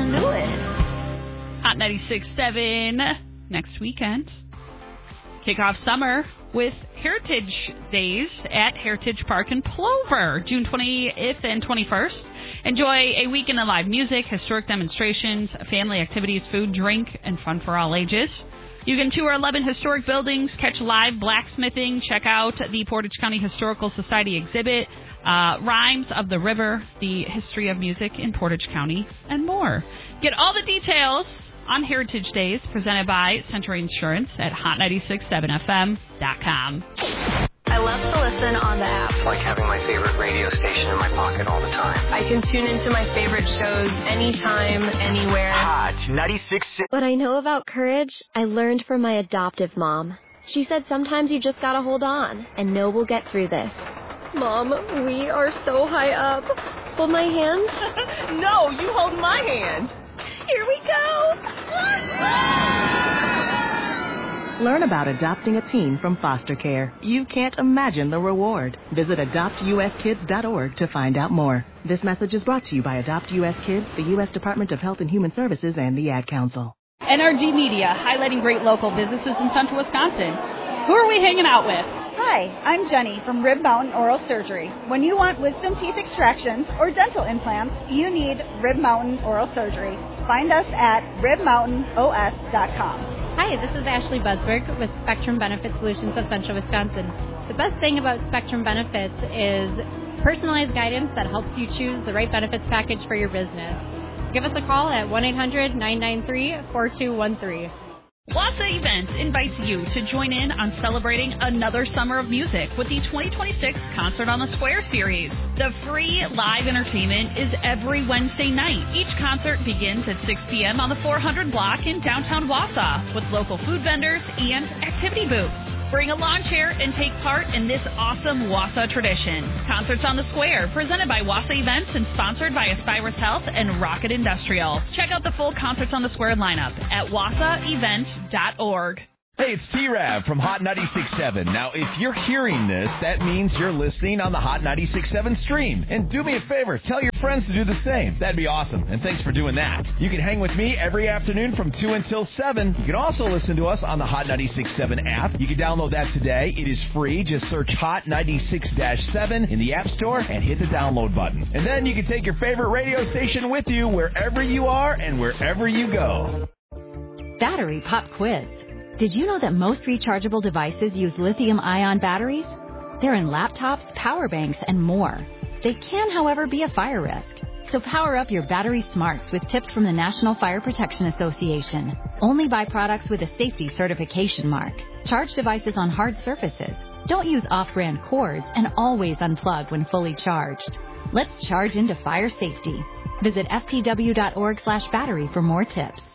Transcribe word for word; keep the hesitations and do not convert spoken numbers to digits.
gonna do it. Hot ninety-six point seven next weekend. Kick off summer with Heritage Days at Heritage Park in Plover, June twentieth and twenty-first. Enjoy a weekend of live music, historic demonstrations, family activities, food, drink, and fun for all ages. You can tour eleven historic buildings, catch live blacksmithing, check out the Portage County Historical Society exhibit, uh, Rhymes of the River, the history of music in Portage County, and more. Get all the details on Heritage Days, presented by Century Insurance at hot nine six seven F M dot com. I love to listen on the app. It's like having my favorite radio station in my pocket all the time. I can tune into my favorite shows anytime, anywhere. Hot ninety-six. What I know about courage, I learned from my adoptive mom. She said sometimes you just gotta hold on and know we'll get through this. Mom, we are so high up. Hold my hand. No, you hold my hand. Here we go. Learn about adopting a teen from foster care. You can't imagine the reward. Visit adopt u s kids dot org to find out more. This message is brought to you by Adopt U S Kids, the U S Department of Health and Human Services, and the Ad Council. N R G Media, highlighting great local businesses in central Wisconsin. Who are we hanging out with? Hi, I'm Jenny from Rib Mountain Oral Surgery. When you want wisdom teeth extractions or dental implants, you need Rib Mountain Oral Surgery. Find us at rib mountain o s dot com. Hi, this is Ashley Busberg with Spectrum Benefit Solutions of Central Wisconsin. The best thing about Spectrum Benefits is personalized guidance that helps you choose the right benefits package for your business. Give us a call at one eight hundred nine nine three four two one three. Wassa Events invites you to join in on celebrating another summer of music with the twenty twenty-six Concert on the Square series. The free live entertainment is every Wednesday night. Each concert begins at six p.m. on the four hundred block in downtown Wausau with local food vendors and activity booths. Bring a lawn chair and take part in this awesome Wausau tradition. Concerts on the Square, presented by Wassa Events and sponsored by Aspirus Health and Rocket Industrial. Check out the full Concerts on the Square lineup at wassa event dot org. Hey, it's T-Rav from Hot ninety-six point seven. Now, if you're hearing this, that means you're listening on the Hot ninety-six point seven stream. And do me a favor, tell your friends to do the same. That'd be awesome, and thanks for doing that. You can hang with me every afternoon from two until seven. You can also listen to us on the Hot ninety-six point seven app. You can download that today. It is free. Just search Hot ninety-six point seven in the App Store and hit the download button. And then you can take your favorite radio station with you wherever you are and wherever you go. Battery Pop Quiz. Did you know that most rechargeable devices use lithium-ion batteries? They're in laptops, power banks, and more. They can, however, be a fire risk. So power up your battery smarts with tips from the National Fire Protection Association. Only buy products with a safety certification mark. Charge devices on hard surfaces. Don't use off-brand cords, and always unplug when fully charged. Let's charge into fire safety. Visit f p w dot org slash battery for more tips.